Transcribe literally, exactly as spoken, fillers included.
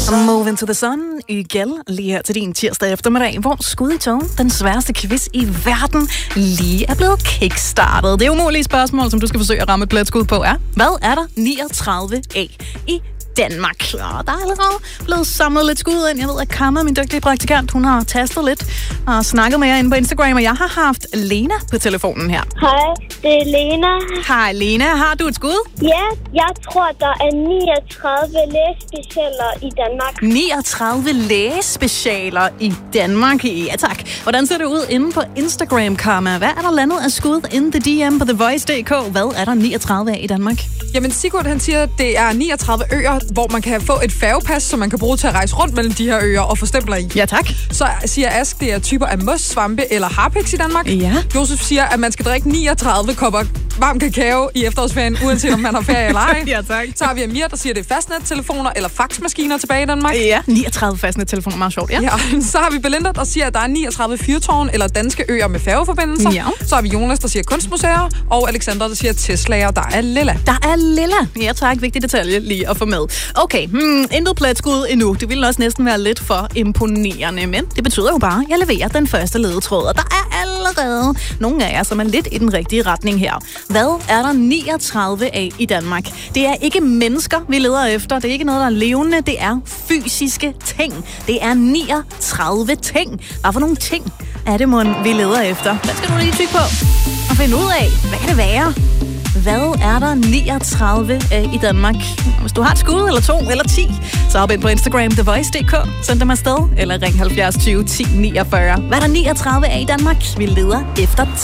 Move into the sun, Ygel, lige her til din tirsdag eftermiddag, hvor Skud i tog, den sværeste quiz i verden, lige er blevet kickstartet. Det umulige spørgsmål, som du skal forsøge at ramme et pletskud på, er, hvad er der niogtredive A i Danmark? Og der er allerede blevet samlet lidt skud ind. Jeg ved, at Kammer, min dygtige praktikant, hun har tastet lidt og snakket med jer inde på Instagram, og jeg har haft Lena på telefonen her. Hej, det er Lena. Hej Lena, har du et skud? Ja, jeg tror, der er niogtredive lægespecialer i Danmark. niogtredive lægespecialer i Danmark? Ja tak. Hvordan ser det ud inde på Instagram, Karma? Hvad er der landet af skud in the D M på the voice punktum d k? Hvad er der niogtredive af i Danmark? Jamen Sigurd, han siger, at det er niogtredive øer, hvor man kan få et færgepas, som man kan bruge til at rejse rundt mellem de her øer og få stempler i. Ja tak. Så siger Ask, det er typer af mos, svampe eller harpiks i Danmark. Ja. Josef siger, at man skal drikke niogtredive kopper varm kakao i efterårsferien, uanset om man har ferie eller ej. Ja tak. Så har vi Amir, der siger, det er fastnettelefoner eller faxmaskiner tilbage i Danmark. Ja, niogtredive fastnettelefoner, meget sjovt, ja. Ja. Så har vi Belinda, der siger, at der er niogtredive fyrtårn eller danske øer med færgeforbindelser. Ja. Så har vi Jonas, der siger kunstmuseer, og Alexander, der siger Teslaer, der er lilla. Der er lilla. Ja tak, vigtig detalje lige at få med. Okay, hmm, intet pletskud endnu. Det ville også næsten være lidt for imponerende, men det betyder jo bare, at jeg leverer den første ledetråd, og der er allerede nogle af jer, som er lidt i den rigtige retning her. Hvad er der niogtredive af i Danmark? Det er ikke mennesker, vi leder efter. Det er ikke noget, der er levende. Det er fysiske ting. Det er niogtredive ting. Hvad for nogle ting er det, mon, vi leder efter? Hvad skal du lige tykke på og finde ud af? Hvad kan det være? Hvad er der niogtredive af i Danmark? Hvis du har et skud, eller to, eller ti, så hop ind på Instagram, the voice punktum d k, send dem afsted, eller ring halvfjerds tyve ti niogfyrre. Hvad er der niogtredive af i Danmark? Vi leder efter